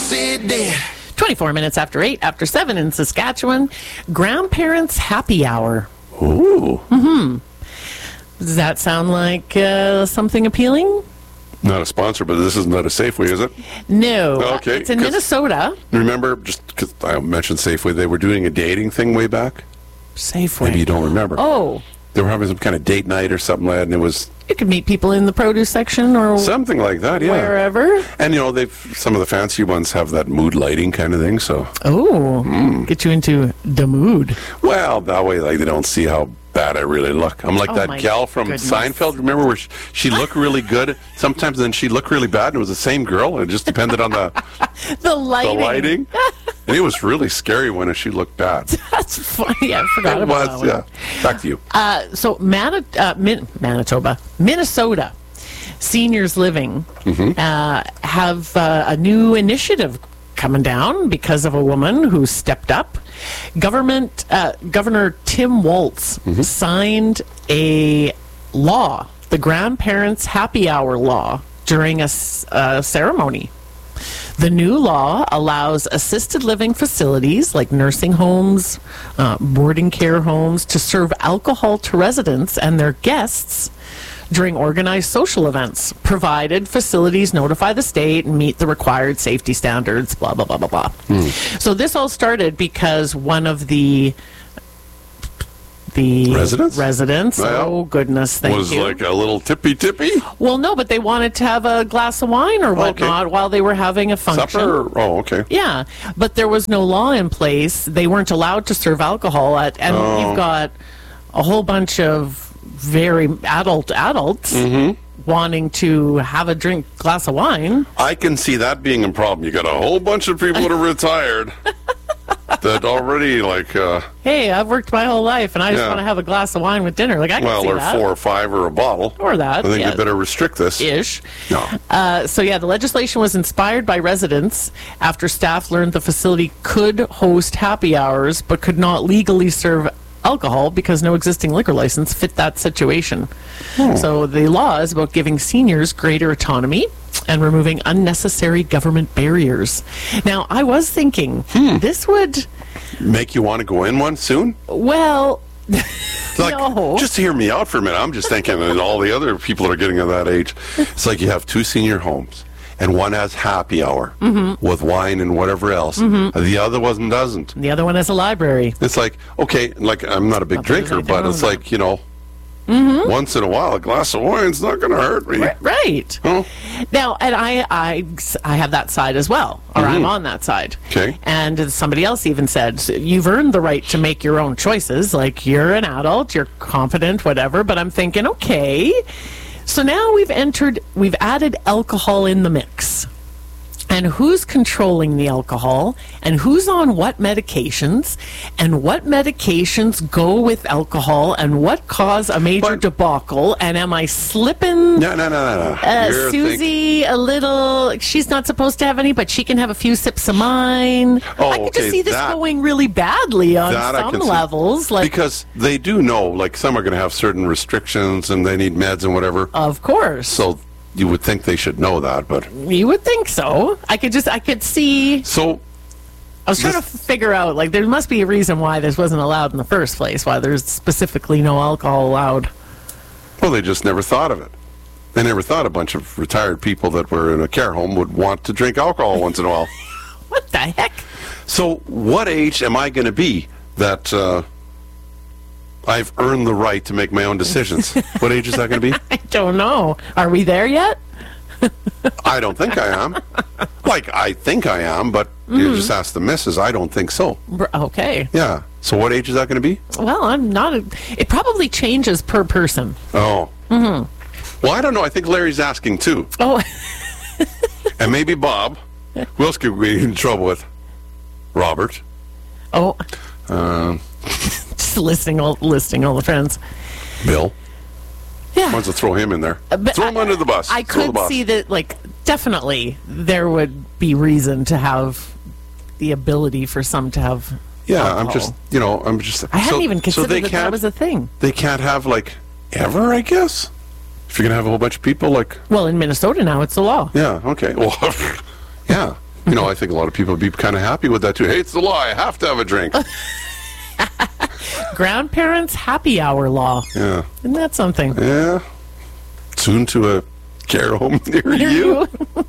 City. 24 minutes after 8, after 7 in Saskatchewan. Grandparents' happy hour. Ooh. Does that sound like something appealing? Not a sponsor, but this is not a Safeway, is it? No. Okay, It's in 'cause- Minnesota. Remember, just because I mentioned Safeway, they were doing a dating thing way back. Safeway. Maybe you don't remember. Oh, They were having some kind of date night or something like that, and it was you could meet people in the produce section or something like that, yeah. wherever. And, you know, some of the fancy ones have that mood lighting kind of thing, so... Oh, get you into the mood. Well, that way, like, they don't see how bad I really look. I'm like Oh, that my gal from goodness. Seinfeld, remember, where she looked really good sometimes, then she'd look really bad, and it was the same girl, and it just depended on the The lighting. lighting. And it was really scary when she looked bad. That's funny. I forgot It about was, that one. yeah. Back to you. So Manitoba, Minnesota Seniors Living have a new initiative coming down because of a woman who stepped up. Governor Tim Walz signed a law, the Grandparents' Happy Hour law, during a ceremony. The new law allows assisted living facilities like nursing homes, boarding care homes to serve alcohol to residents and their guests during organized social events, provided facilities notify the state and meet the required safety standards, blah, blah, blah, blah, blah. So this all started because one of the residents, Well, oh goodness, thank was you. like a little tippy. Well, no, but they wanted to have a glass of wine or whatnot while they were having a function. Supper? Oh, okay. Yeah, but there was no law in place. They weren't allowed to serve alcohol and you've got a whole bunch of very adults wanting to have a glass of wine. I can see that being a problem. You got a whole bunch of people that are retired that already, like, Hey, I've worked my whole life and I just Yeah. want to have a glass of wine with dinner. Like, I can see or that. 4 or 5 or a bottle. Or that, I think yeah. they better restrict this. Ish. No. So yeah, the legislation was inspired by residents after staff learned the facility could host happy hours but could not legally serve alcohol because no existing liquor license fit that situation. So the law is about giving seniors greater autonomy and removing unnecessary government barriers. Now, I was thinking this would, Make you want to go in one soon? well, Like, no. just hear me out for a minute. I'm just thinking, and all the other people that are getting at that age, it's like you have 2 senior homes, and one has happy hour with wine and whatever else. The other one doesn't. The other one has a library. It's like, okay, like, I'm not a big Not that there's drinker, anything but wrong it's with like, you know, once in a while, a glass of wine's not going to hurt me. Right. Huh? Now, and I have that side as well, or I'm on that side. Okay. And somebody else even said, you've earned the right to make your own choices. Like, you're an adult, you're confident, whatever. But I'm thinking, okay, so now we've added alcohol in the mix. And who's controlling the alcohol, and who's on what medications, and what medications go with alcohol, and what cause a major But- debacle, and am I slipping No. You're Susie a little? She's not supposed to have any, but she can have a few sips of mine. Oh, I could okay, just see this that- going really badly on That I some can see. levels. Like, because they do know, like, some are going to have certain restrictions and they need meds and whatever. of course, So you would think they should know that, but... you would think so. I could see. So, I was trying to figure out, like, there must be a reason why this wasn't allowed in the first place, why there's specifically no alcohol allowed. well, they just never thought of it. They never thought a bunch of retired people that were in a care home would want to drink alcohol once in a while. What the heck? So, what age am I going to be that I've earned the right to make my own decisions? What age is that going to be? I don't know. Are we there yet? I don't think I am. Like, I think I am, but you just ask the missus. I don't think so. Okay. Yeah. So what age is that going to be? Well, I'm not. It probably changes per person. Oh. Well, I don't know. I think Larry's asking too. Oh, And maybe Bob. Who else could we get in trouble with? Robert. oh. Uh, Just listing all the friends. Bill. Yeah. Wants to throw him in there. But Throw him under the bus. I Throw the could bus. see that, like, definitely there would be reason to have the ability for some to have. Yeah, alcohol. I'm just. I hadn't even considered they that can't, was a thing. They can't have, like, ever, I guess? If you're going to have a whole bunch of people, like, Well, in Minnesota now, it's the law. yeah, okay. Well, yeah. You know, I think a lot of people would be kind of happy with that too. Hey, it's the law. I have to have a drink. Grandparents happy hour law. Yeah. Isn't that something? Yeah. Soon to a care home near you.